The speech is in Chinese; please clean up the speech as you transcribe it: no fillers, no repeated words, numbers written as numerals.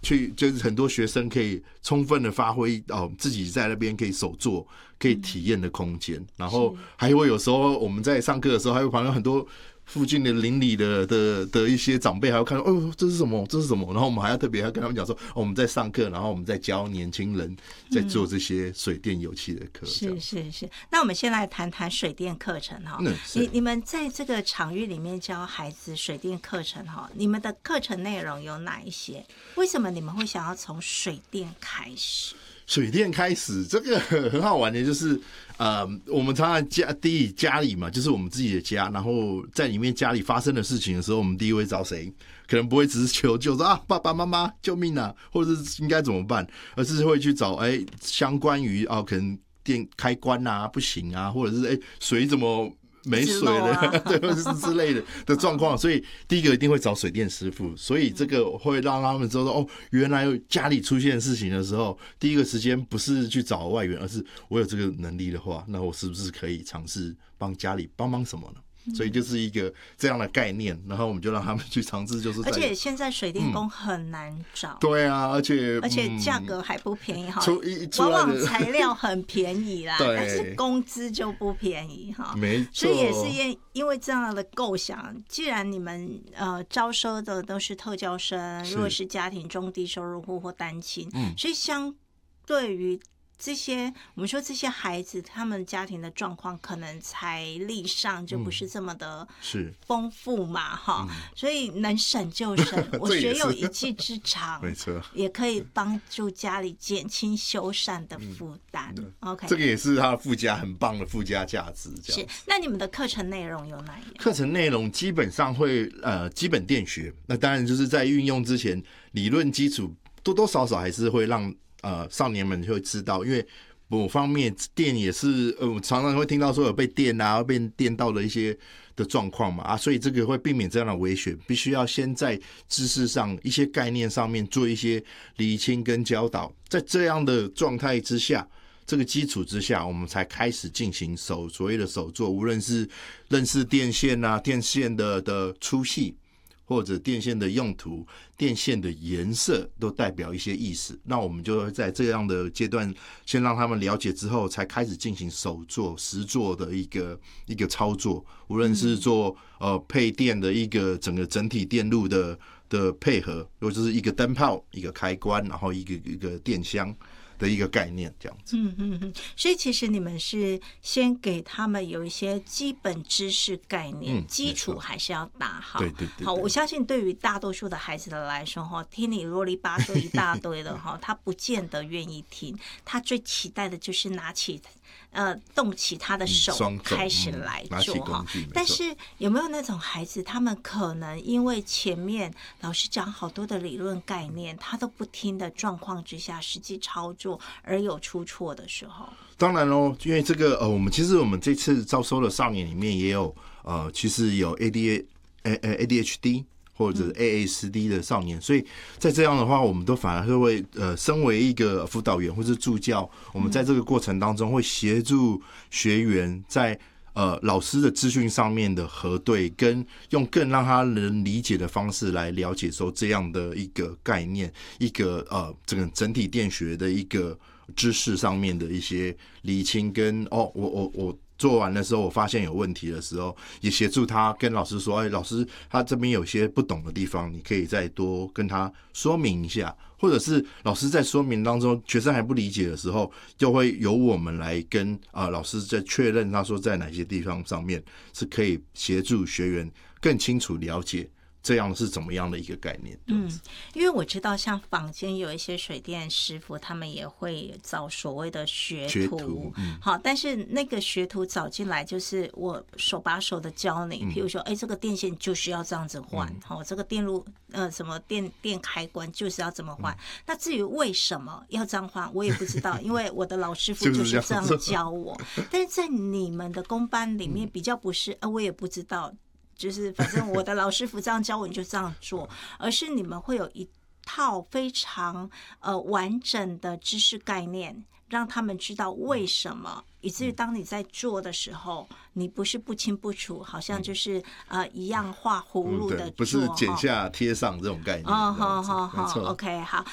就是很多学生可以充分的发挥自己在那边可以手做可以体验的空间，然后还会有时候我们在上课的时候，还有旁边很多附近的邻里的一些长辈还会看到，哦，这是什么？这是什么？然后我们还要特别要跟他们讲说，我们在上课，然后我们在教年轻人在做这些水电油气的课。 是。那我们先来谈谈水电课程哈。你们在这个场域里面教孩子水电课程哈，你们的课程内容有哪一些？为什么你们会想要从水电开始？ 水电开始，这个很好玩的，就是我们常常第一家里嘛，就是我们自己的家，然后在里面家里发生的事情的时候，我们第一会找谁？可能不会只是求救说爸爸妈妈救命啊，或者是应该怎么办，而是会去找相关于可能电开关啊不行啊，或者是水怎么没水了，对，或者是之类的状况，所以第一个一定会找水电师傅，所以这个会让他们知道说，原来家里出现事情的时候，第一个时间不是去找外援，而是我有这个能力的话，那我是不是可以尝试帮家里帮忙什么呢？所以就是一个这样的概念，然后我们就让他们去尝试，就是而且现在水电工很难找， 对啊，而且价格还不便宜哈，往往材料很便宜啦，但是工资就不便宜哈， 没错。 所以也是因为这样的构想，既然你们招收的都是特教生，如果是家庭中低收入户或单亲，所以相对于这些我们说这些孩子他们家庭的状况可能财力上就不是这么的丰富嘛哈，所以能省就省，我学有一技之长， 没错， 也可以帮助家里减轻修缮的负担。OK， 这个也是它的很棒的附加价值。 是，那你们的课程内容有哪一些？ 课程内容基本上会基本电学，那当然就是在运用之前，理论基础多多少少还是会让少年们会知道，因为某方面电也是我常常会听到说有被电啊、被电到的一些的状况嘛所以这个会避免这样的危险，必须要先在知识上一些概念上面做一些厘清跟教导，在这样的状态之下，这个基础之下，我们才开始进行所谓的手作，无论是认识电线啊、电线的粗细，或者电线的用途、电线的颜色都代表一些意思。那我们就会在这样的阶段，先让他们了解之后，才开始进行手作、实作的一个操作。无论是做配电的一个整体电路的配合，或者是一个灯泡、一个开关，然后一个电箱的一个概念，这样子。 所以其实你们是先给他们有一些基本知识概念，基础还是要打好。 对。 好，我相信对于大多数的孩子的来说，听你啰里吧嗦一大堆的他不见得愿意听，他最期待的就是动起他的手开始来做但是有没有那种孩子，他们可能因为前面老师讲好多的理论概念，他都不听的状况之下，实际操作而有出错的时候？ 当然咯，因为这个我们这次招收的少年里面也有其实有 ADHD 或者 ASD 的少年，所以在这样的话，我们都反而会身为一个辅导员或是助教，我们在这个过程当中会协助学员在老师的资讯上面的核对，跟用更让他能理解的方式来了解说这样的一个概念，一个这个整体电学的一个知识上面的一些厘清跟我做完的时候，我发现有问题的时候，也协助他跟老师说，老师他这边有些不懂的地方，你可以再多跟他说明一下，或者是老师在说明当中，学生还不理解的时候，就会由我们来跟老师再确认，他说在哪些地方上面是可以协助学员更清楚了解这样是怎么样的一个概念。 因为我知道像坊间有一些水电师傅，他们也会找所谓的学徒好，但是那个学徒找进来就是我手把手的教你，譬如说这个电线就是要这样子换这个电路什么电开关就是要怎么换那至于为什么要这样换我也不知道因为我的老师傅就是这样教我但是在你们的公班里面比较不是我也不知道，就是反正我的老师傅这样教我你就这样做，而是你们会有一套非常完整的知识概念，让他们知道为什么，以至于当你在做的时候，你不是不清不楚，好像就是一样画葫芦的做， 不是剪下贴上这种概念。 好 OK 好，